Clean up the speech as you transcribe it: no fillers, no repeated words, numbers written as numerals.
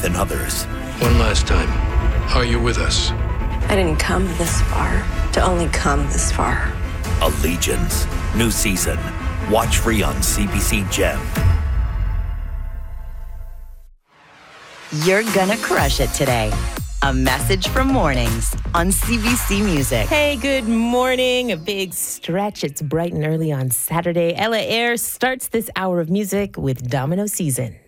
than others. One last time. Are you with us? I didn't come this far to only come this far. Allegiance. New season. Watch free on CBC Gem. You're gonna crush it today. A message from Mornings on CBC Music. Hey, good morning. A big stretch. It's bright and early on Saturday. Ella Eyre starts this hour of music with Domino Season.